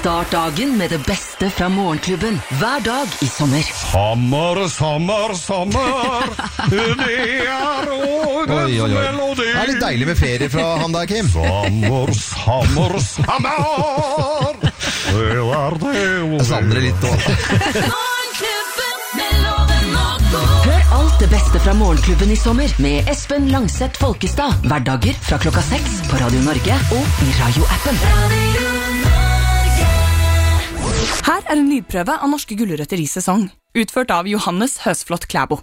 Start dagen med det beste fra Morgenklubben. Hver dag i sommer. Sommer, sommer, sommer. Det årets melodi. Det litt deilig med ferie fra han der, Kim. Sommer, sommer, sommer. Jeg savner det litt også. Morgenklubben med Loven og Co. Hør alt det beste fra Morgenklubben i sommer med Espen Langset Folkestad. Hverdager fra klokka 6 på Radio Norge og i Radio-appen. Radio Norge. Her en lydprøve av norske gulrøtter i sesong, utført av Johannes Høsflot Klæbo.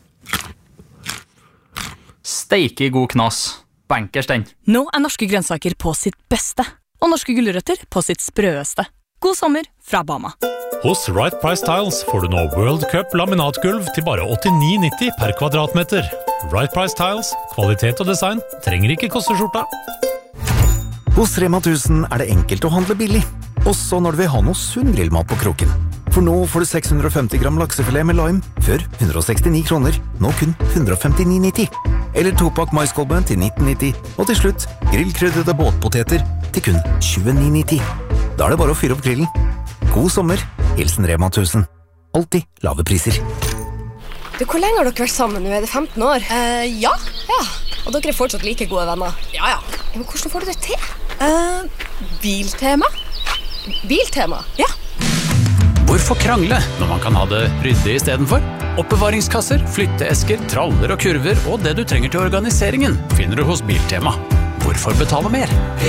Steike god knas. Bankers den. Nå norske grønnsaker på sitt beste, og norske gulrøtter på sitt sprøeste. God sommer fra Bama. Hos Right Price Tiles får du nå World Cup laminatgulv til bare 89,90 per kvadratmeter. Right Price Tiles, kvalitet og design, trenger ikke koste skjorta. Hos Rema 1000 det enkelt å handle billig, også når du vil ha noe sunn grillmat på kroken. For nå får du 650 gram laksefilet med lime, før 169 kroner, nå kun 159,90. Eller 2-pakk maiskolben til 19,90, og til slutt grillkrydrede båtpoteter til kun 29,90. Da det bare å fyre opp grillen. God sommer, hilsen Rema 1000. Alltid lave priser. Du, hvor lenge har dere vært sammen nå? Det 15 år? Ja. Og dere fortsatt like gode venner? Ja. Men hvordan får du det til? Biltema. Biltema? Ja. Hvorfor krangle når man kan ha det ryddig i stedet for? Oppbevaringskasser, flytteesker, traller og kurver og det du trenger til organiseringen finner du hos Biltema. Hvorfor betale mer?